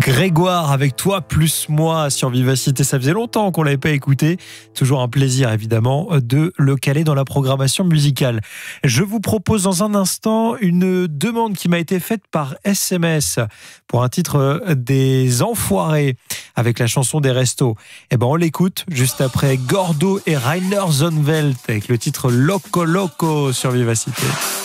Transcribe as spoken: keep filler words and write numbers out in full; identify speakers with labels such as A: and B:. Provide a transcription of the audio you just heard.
A: Grégoire avec Toi plus moi sur Vivacité, ça faisait longtemps qu'on l'avait pas écouté. Toujours un plaisir évidemment de le caler dans la programmation musicale. Je vous propose dans un instant une demande qui m'a été faite par S M S pour un titre des Enfoirés avec la chanson des Restos. Et ben on l'écoute juste après Gordo et Rainer Zonneveld avec le titre Loco Loco sur Vivacité.